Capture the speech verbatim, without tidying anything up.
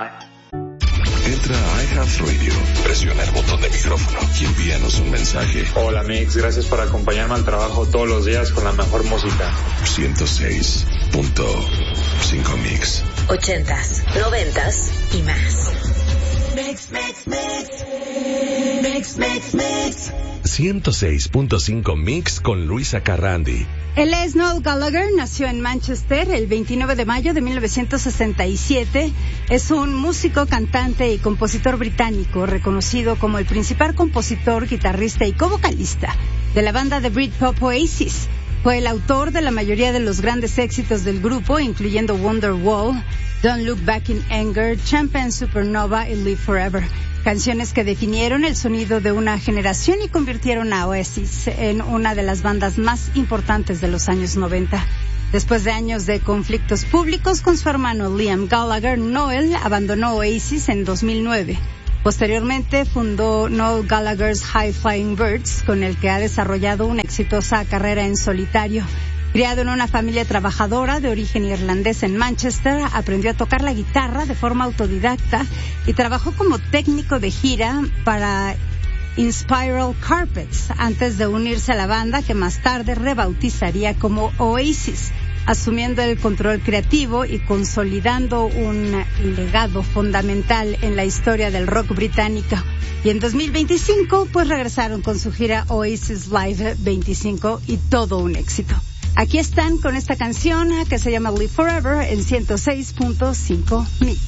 Entra a iHeartRadio, presiona el botón de micrófono y envíanos un mensaje. Hola Mix, gracias por acompañarme al trabajo todos los días con la mejor música. ciento seis punto cinco Mix. Ochentas, noventas y más. Mix, mix, mix. Mix, mix, mix. ciento seis punto cinco Mix con Luisa Carrandi. Él es Noel Gallagher, nació en Manchester el veintinueve de mayo de mil novecientos sesenta y siete. Es un músico, cantante y compositor británico, reconocido como el principal compositor, guitarrista y co-vocalista de la banda de Britpop Oasis. Fue el autor de la mayoría de los grandes éxitos del grupo, incluyendo Wonderwall, Don't Look Back in Anger, Champion Supernova y Live Forever. Canciones que definieron el sonido de una generación y convirtieron a Oasis en una de las bandas más importantes de los años noventa. Después de años de conflictos públicos con su hermano Liam Gallagher, Noel abandonó Oasis en dos mil nueve. Posteriormente fundó Noel Gallagher's High Flying Birds, con el que ha desarrollado una exitosa carrera en solitario. Criado en una familia trabajadora de origen irlandés en Manchester, aprendió a tocar la guitarra de forma autodidacta y trabajó como técnico de gira para Inspiral Carpets antes de unirse a la banda que más tarde rebautizaría como Oasis, asumiendo el control creativo y consolidando un legado fundamental en la historia del rock británico. Y en dos mil veinticinco, pues regresaron con su gira Oasis Live veinticinco y todo un éxito. Aquí están con esta canción que se llama Live Forever en ciento seis punto cinco Mix.